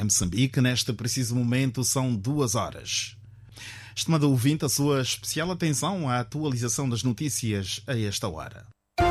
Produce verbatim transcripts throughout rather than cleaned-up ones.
Em Moçambique, neste preciso momento, são duas horas. Estimado ouvinte, a sua especial atenção à atualização das notícias a esta hora.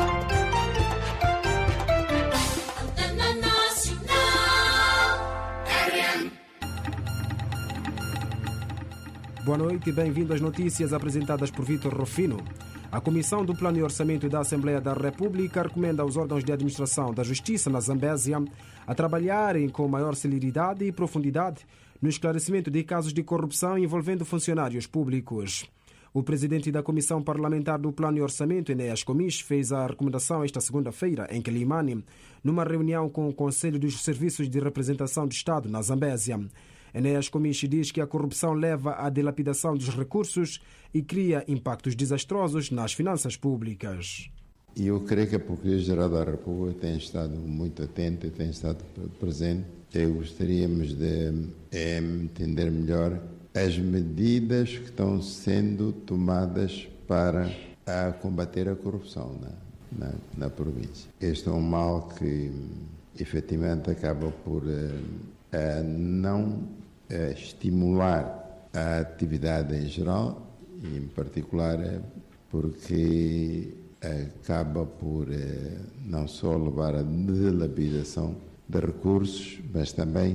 Boa noite e bem-vindo às notícias apresentadas por Vítor Rufino. A Comissão do Plano e Orçamento da Assembleia da República recomenda aos órgãos de administração da Justiça na Zambésia a trabalharem com maior celeridade e profundidade no esclarecimento de casos de corrupção envolvendo funcionários públicos. O presidente da Comissão Parlamentar do Plano e Orçamento, Enéas Comis, fez a recomendação esta segunda-feira em Quelimane, numa reunião com o Conselho dos Serviços de Representação do Estado na Zambésia. Enéas Comis diz que a corrupção leva à dilapidação dos recursos e cria impactos desastrosos nas finanças públicas. E eu creio que a Procuradoria-Geral da República tem estado muito atenta e tem estado presente. Eu gostaríamos de é, entender melhor as medidas que estão sendo tomadas para a combater a corrupção na, na, na província. Este é um mal que efetivamente acaba por uh, não Uh, estimular a atividade em geral e em particular uh, porque acaba por uh, não só levar à dilapidação de recursos, mas também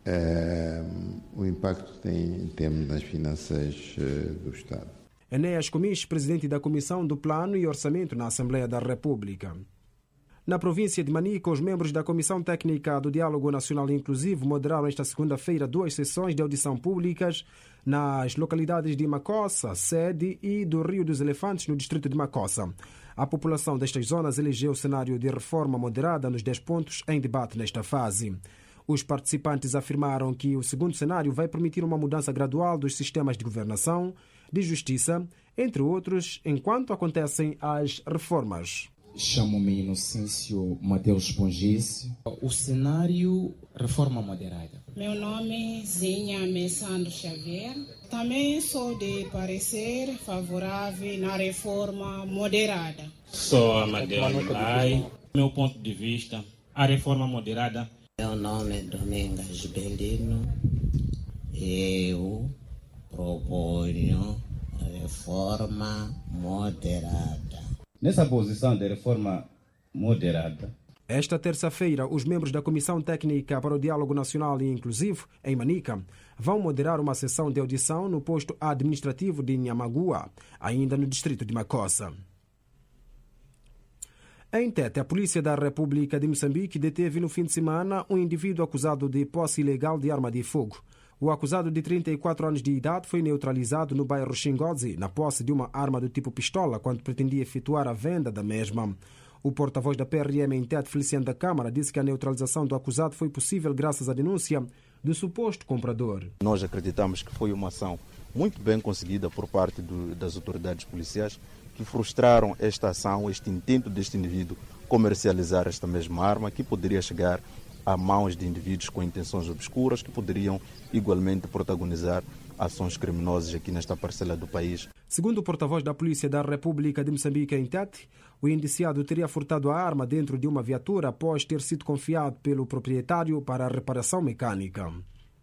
uh, o impacto que tem em termos das finanças uh, do Estado. Enéas Comis, presidente da Comissão do Plano e Orçamento na Assembleia da República. Na província de Manica, os membros da Comissão Técnica do Diálogo Nacional Inclusivo moderaram esta segunda-feira duas sessões de audição públicas nas localidades de Macossa, Sede e do Rio dos Elefantes, no distrito de Macossa. A população destas zonas elegeu o cenário de reforma moderada nos dez pontos em debate nesta fase. Os participantes afirmaram que o segundo cenário vai permitir uma mudança gradual dos sistemas de governação, de justiça, entre outros, enquanto acontecem as reformas. Chamo-me Inocêncio Mateus Pongice. O cenário reforma moderada. Meu nome é Zinha Messandro Xavier. Também sou de parecer favorável na reforma moderada. Sou Amadeu Mulai. Meu ponto de vista, a reforma moderada. Meu nome é Domingas Belino. Eu proponho reforma moderada. Nessa posição de reforma moderada. Esta terça-feira, os membros da Comissão Técnica para o Diálogo Nacional e Inclusivo, em Manica, vão moderar uma sessão de audição no posto administrativo de Nhamagoa, ainda no distrito de Macossa. Em Tete, a Polícia da República de Moçambique deteve no fim de semana um indivíduo acusado de posse ilegal de arma de fogo. O acusado de trinta e quatro anos de idade foi neutralizado no bairro Xingozi, na posse de uma arma do tipo pistola, quando pretendia efetuar a venda da mesma. O porta-voz da P R M em Tete, Feliciano da Câmara, disse que a neutralização do acusado foi possível graças à denúncia do suposto comprador. Nós acreditamos que foi uma ação muito bem conseguida por parte do, das autoridades policiais que frustraram esta ação, este intento deste indivíduo comercializar esta mesma arma que poderia chegar a mãos de indivíduos com intenções obscuras que poderiam igualmente protagonizar ações criminosas aqui nesta parcela do país. Segundo o porta-voz da Polícia da República de Moçambique em Tete, o indiciado teria furtado a arma dentro de uma viatura após ter sido confiado pelo proprietário para a reparação mecânica.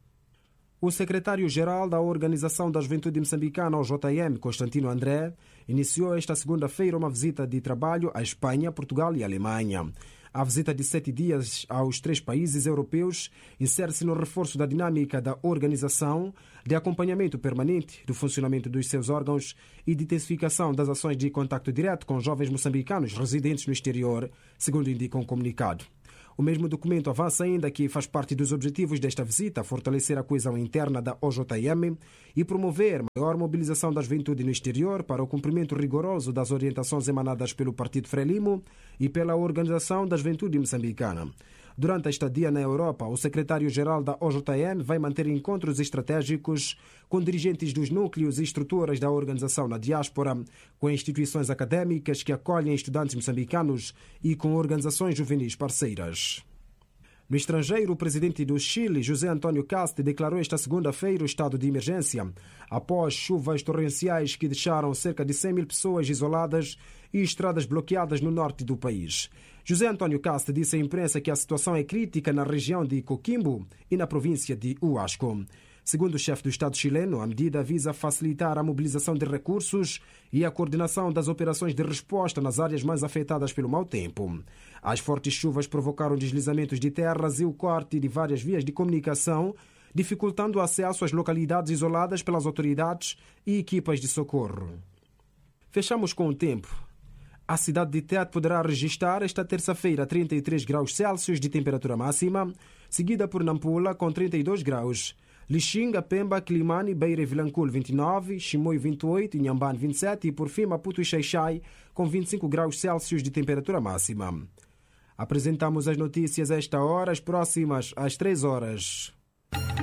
O secretário-geral da Organização da Juventude Moçambicana, o J M, Constantino André, iniciou esta segunda-feira uma visita de trabalho à Espanha, Portugal e Alemanha. A visita de sete dias aos três países europeus insere-se no reforço da dinâmica da organização, de acompanhamento permanente do funcionamento dos seus órgãos e de intensificação das ações de contacto direto com jovens moçambicanos residentes no exterior, segundo indica um comunicado. O mesmo documento avança ainda que faz parte dos objetivos desta visita fortalecer a coesão interna da O J M e promover maior mobilização da juventude no exterior para o cumprimento rigoroso das orientações emanadas pelo Partido Frelimo e pela Organização da Juventude Moçambicana. Durante a estadia na Europa, o secretário-geral da O J M vai manter encontros estratégicos com dirigentes dos núcleos e estruturas da organização na diáspora, com instituições académicas que acolhem estudantes moçambicanos e com organizações juvenis parceiras. No estrangeiro, o presidente do Chile, José Antônio Cast, declarou esta segunda-feira o estado de emergência, após chuvas torrenciais que deixaram cerca de cem mil pessoas isoladas e estradas bloqueadas no norte do país. José António Castro disse à imprensa que a situação é crítica na região de Coquimbo e na província de Huasco. Segundo o chefe do Estado chileno, a medida visa facilitar a mobilização de recursos e a coordenação das operações de resposta nas áreas mais afetadas pelo mau tempo. As fortes chuvas provocaram deslizamentos de terras e o corte de várias vias de comunicação, dificultando o acesso às localidades isoladas pelas autoridades e equipas de socorro. Fechamos com o tempo. A cidade de Tete poderá registrar esta terça-feira trinta e três graus Celsius de temperatura máxima, seguida por Nampula com trinta e dois graus. Lixinga, Pemba, Climane, Beira e Vilanculo vinte e nove, Chimoio vinte e oito, Inhambane vinte e sete e por fim Maputo e Xai-Xai com vinte e cinco graus Celsius de temperatura máxima. Apresentamos as notícias a esta hora, as próximas às três horas.